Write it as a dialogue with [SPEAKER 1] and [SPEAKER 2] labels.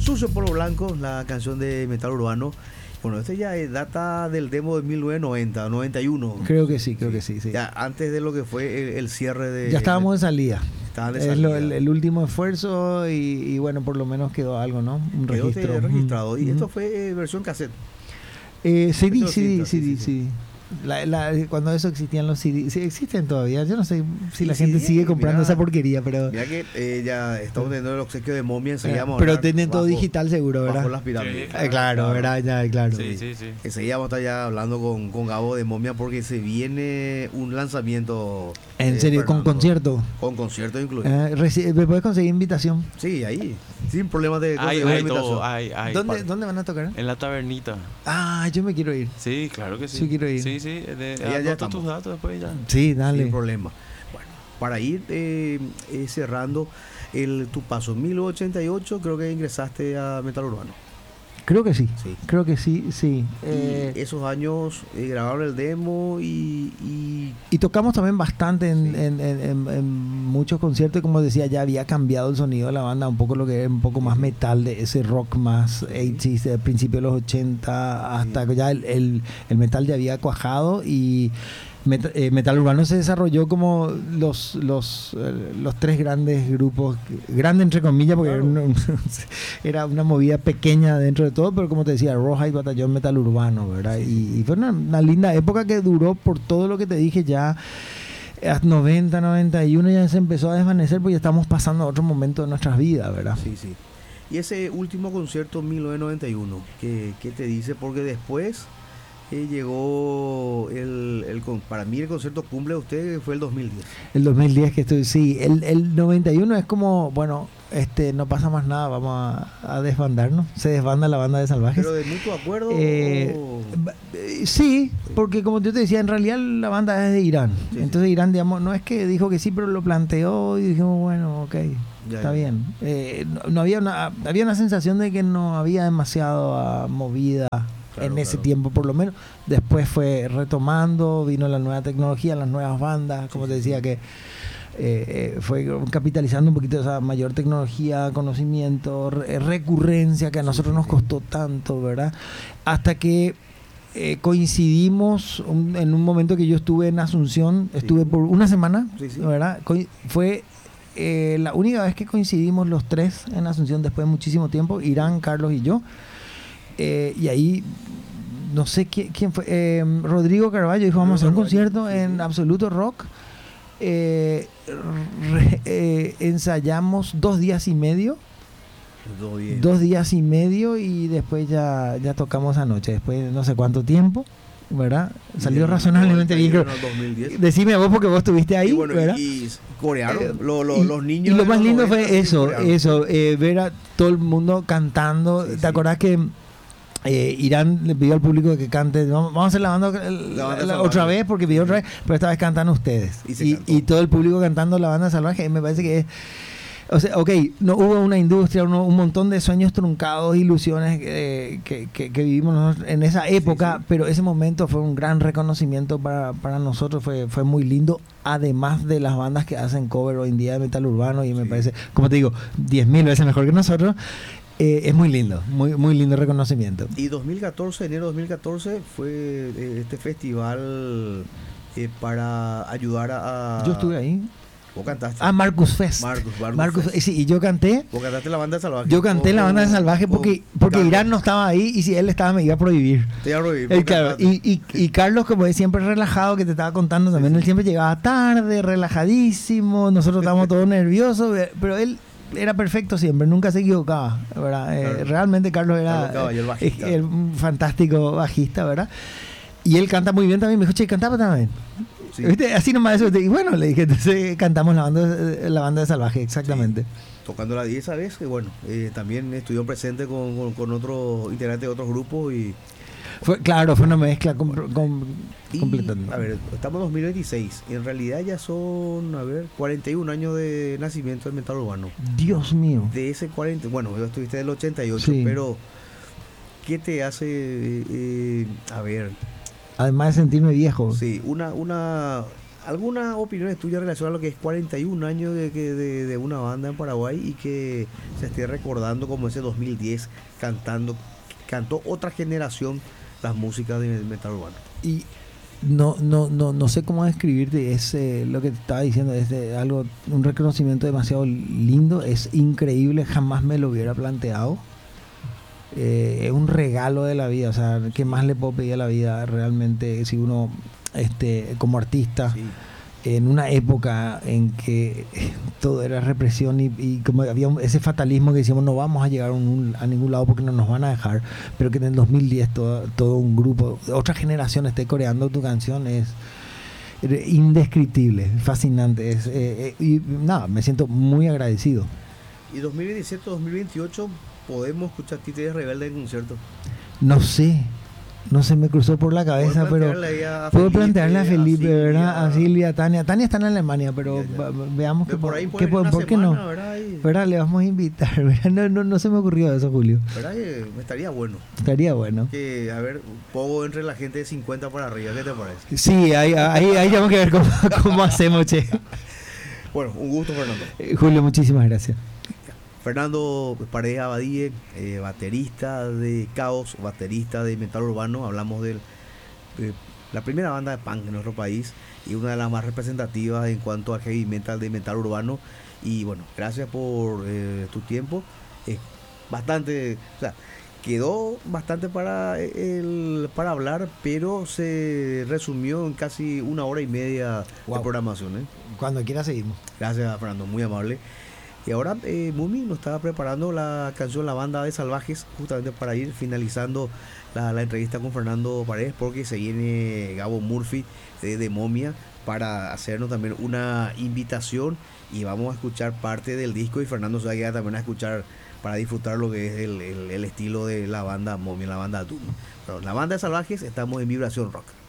[SPEAKER 1] Sucio Polvo Blanco, la canción de metal urbano. Bueno, este ya data del demo de 1990, 91.
[SPEAKER 2] Creo que sí.
[SPEAKER 1] Ya antes de lo que fue el cierre de...
[SPEAKER 2] Ya estábamos de salida.
[SPEAKER 1] Estaban de
[SPEAKER 2] Es
[SPEAKER 1] salida.
[SPEAKER 2] el último esfuerzo y bueno, por lo menos quedó algo, ¿no? Un
[SPEAKER 1] Quedó
[SPEAKER 2] registro.
[SPEAKER 1] registrado. Y
[SPEAKER 2] Ujú.
[SPEAKER 1] esto fue versión cassette.
[SPEAKER 2] CD.
[SPEAKER 1] Sí.
[SPEAKER 2] Cuando eso existían los CD, sí existen todavía. Yo no sé si la
[SPEAKER 1] Sí,
[SPEAKER 2] gente
[SPEAKER 1] sí,
[SPEAKER 2] sigue comprando
[SPEAKER 1] mirá.
[SPEAKER 2] esa porquería, pero
[SPEAKER 1] Mira que ya estamos teniendo el obsequio de Momia, enseguida
[SPEAKER 2] pero tienen todo digital seguro, ¿verdad?
[SPEAKER 1] bajo las pirámides.
[SPEAKER 3] Sí,
[SPEAKER 2] Claro, ¿verdad? Ya, claro.
[SPEAKER 3] Sí.
[SPEAKER 1] Enseguida vamos a estar ya hablando con Gabo de Momia porque se viene un lanzamiento.
[SPEAKER 2] En serio, con
[SPEAKER 1] Fernando,
[SPEAKER 2] concierto.
[SPEAKER 1] Con concierto incluido.
[SPEAKER 2] ¿Me puedes conseguir invitación?
[SPEAKER 1] Sí, ahí. Sin problemas de
[SPEAKER 3] Hay
[SPEAKER 1] conseguir una
[SPEAKER 3] todo,
[SPEAKER 1] invitación.
[SPEAKER 3] hay.
[SPEAKER 2] ¿Dónde van a tocar?
[SPEAKER 3] En la tabernita.
[SPEAKER 2] Ah, yo me quiero ir.
[SPEAKER 3] Sí, claro que sí.
[SPEAKER 2] Sí, quiero ir.
[SPEAKER 3] Sí.
[SPEAKER 1] Ya
[SPEAKER 3] Anota
[SPEAKER 1] estamos.
[SPEAKER 3] tus datos después ya.
[SPEAKER 2] Sí, dale.
[SPEAKER 1] Sin problema. Bueno, para ir cerrando tu paso, 1988 creo que ingresaste a Metal Urbano.
[SPEAKER 2] Creo que sí.
[SPEAKER 1] Sí.
[SPEAKER 2] Creo que sí.
[SPEAKER 1] Y esos años grabaron el demo y
[SPEAKER 2] Y tocamos también bastante
[SPEAKER 1] Sí.
[SPEAKER 2] en muchos conciertos, y como decía, ya había cambiado el sonido de la banda, un poco lo que era un poco más metal, de ese rock más 80s, de principio de los 80, hasta que ya el metal ya había cuajado, y Metal Urbano se desarrolló como los tres grandes grupos, grande entre comillas, porque
[SPEAKER 1] Claro.
[SPEAKER 2] era una movida pequeña dentro de todo, pero como te decía, Roja y Batallón Metal Urbano, ¿verdad? Y fue una linda época que duró por todo lo que te dije. Ya a 90, 91 ya se empezó a desvanecer, porque ya estamos pasando a otro momento de nuestras vidas, ¿verdad?
[SPEAKER 1] sí. Y ese último concierto 1991, ¿qué te dice? Porque después llegó para mí el concierto cumple de usted fue el 2010.
[SPEAKER 2] El 2010 que estoy, sí. El 91 es como, bueno, no pasa más nada, vamos a desbandarnos. Se desbanda la banda de Salvajes.
[SPEAKER 1] Pero de mutuo acuerdo.
[SPEAKER 2] Sí, porque como yo te decía, en realidad la banda es de Irán.
[SPEAKER 1] Sí.
[SPEAKER 2] Entonces Irán, digamos, no es que dijo que sí, pero lo planteó y dijimos, bueno, ok, está bien. No había una sensación de que no había demasiado movida en ese tiempo, por lo menos. Después fue retomando, vino la nueva tecnología, las nuevas bandas, como te decía, que fue capitalizando un poquito esa mayor tecnología, conocimiento, recurrencia, que a nosotros nos costó tanto, ¿verdad? Hasta que coincidimos en un momento que yo estuve en Asunción, estuve por una semana, ¿verdad? Fue la única vez que coincidimos los tres en Asunción después de muchísimo tiempo, Irán, Carlos y yo. Y ahí no sé quién fue, Rodrigo Carballo dijo, vamos a hacer un concierto en Absoluto Rock. Ensayamos 2 días y medio. 2 días y medio, y después ya tocamos anoche, después de no sé cuánto tiempo, ¿verdad? Salió razonablemente bien, creo. Decime vos, porque vos estuviste ahí,
[SPEAKER 1] bueno,
[SPEAKER 2] ¿verdad?
[SPEAKER 1] Y corearon los niños.
[SPEAKER 2] Y lo más lindo fue eso,
[SPEAKER 1] corearon.
[SPEAKER 2] ver a todo el mundo cantando. ¿Te acordás que Irán le pidió al público que cante, vamos a hacer la banda otra vez, porque pidió otra vez, pero esta vez cantan ustedes, y todo el público cantando la banda salvaje? Me parece que es, o sea, ok, no hubo una industria, un montón de sueños truncados, ilusiones que vivimos nosotros en esa época, pero ese momento fue un gran reconocimiento para nosotros, fue muy lindo, además de las bandas que hacen cover hoy en día de metal urbano, y me parece, como te digo, 10.000 veces mejor que nosotros. Es muy lindo, muy lindo reconocimiento.
[SPEAKER 1] Y enero de 2014 fue este festival para ayudar a...
[SPEAKER 2] Yo estuve ahí.
[SPEAKER 1] ¿Vos cantaste?
[SPEAKER 2] Marcus Fest.
[SPEAKER 1] Marcus Fest.
[SPEAKER 2] Sí, y yo canté.
[SPEAKER 1] ¿Vos cantaste la banda de Salvaje?
[SPEAKER 2] Yo canté la banda de Salvaje porque Irán no estaba ahí, y si él estaba me iba a prohibir.
[SPEAKER 1] Te iba a prohibir.
[SPEAKER 2] Claro, y Carlos, como es siempre relajado, que te estaba contando también, él siempre llegaba tarde, relajadísimo, nosotros estábamos todos nerviosos, pero él era perfecto siempre, nunca se equivocaba, ¿verdad?
[SPEAKER 1] Claro.
[SPEAKER 2] Realmente Carlos era un fantástico bajista, ¿verdad? Y él canta muy bien también. Me dijo, che, cantaba también. Sí. ¿Viste? Así nomás eso. Y bueno, le dije, entonces cantamos la banda de Salvaje, exactamente.
[SPEAKER 1] Sí. Tocando la 10 esa vez, que bueno, también estuvieron presentes con otros integrantes de otros grupos y...
[SPEAKER 2] Fue una mezcla completando.
[SPEAKER 1] A ver, estamos en 2026. En realidad ya son, 41 años de nacimiento del metal urbano.
[SPEAKER 2] Dios mío.
[SPEAKER 1] De ese 40, bueno, yo estuviste del 88, sí. Pero ¿qué te hace, a ver?
[SPEAKER 2] Además de sentirme viejo.
[SPEAKER 1] Sí, ¿algunas opiniones tuyas relacionadas a lo que es 41 años de una banda en Paraguay y que se esté recordando como ese 2010 cantó otra generación las músicas de metal urbano?
[SPEAKER 2] Y no sé cómo describirte, es lo que te estaba diciendo, es un reconocimiento demasiado lindo, es increíble, jamás me lo hubiera planteado. Es un regalo de la vida, o sea, ¿qué más le puedo pedir a la vida realmente si uno como artista? Sí. En una época en que todo era represión y como había ese fatalismo que decíamos no vamos a llegar a ningún lado porque no nos van a dejar, pero que en el 2010 todo un grupo, otra generación esté coreando tu canción es indescriptible, fascinante, y nada, me siento muy agradecido.
[SPEAKER 1] ¿Y 2017-2028 podemos escuchar Títeres Rebeldes en concierto?
[SPEAKER 2] No se me cruzó por la cabeza, pero puedo plantearle a Felipe, ¿verdad? A Silvia, a Tania. Tania está en Alemania, pero veamos que por qué no. ¿Verdad? Le vamos a invitar, ¿verdad? No se me ocurrió eso, Julio.
[SPEAKER 1] ¿Verdad? Estaría bueno.
[SPEAKER 2] Estaría bueno.
[SPEAKER 1] Que, a ver, pongo entre la gente de 50 para arriba, ¿qué te parece?
[SPEAKER 2] Sí, ahí tenemos que ver cómo hacemos, che.
[SPEAKER 1] Bueno, un gusto, Fernando.
[SPEAKER 2] Julio, muchísimas gracias.
[SPEAKER 1] Fernando Paredes Abadie, baterista de Caos, baterista de metal urbano. Hablamos de la primera banda de punk en nuestro país y una de las más representativas en cuanto al heavy metal de metal urbano. Y bueno, gracias por tu tiempo. Bastante, o sea, quedó bastante para hablar, pero se resumió en casi 1 hora y media de programación.
[SPEAKER 2] Cuando quiera seguimos.
[SPEAKER 1] Gracias, Fernando, muy amable. Y ahora Mumi nos estaba preparando la canción La Banda de Salvajes, justamente para ir finalizando la entrevista con Fernando Paredes, porque se viene Gabo Murphy de Momia para hacernos también una invitación y vamos a escuchar parte del disco y Fernando se va a quedar también a escuchar para disfrutar lo que es el estilo de la banda Momia, la banda Doom. Pero La Banda de Salvajes, estamos en Vibración Rock.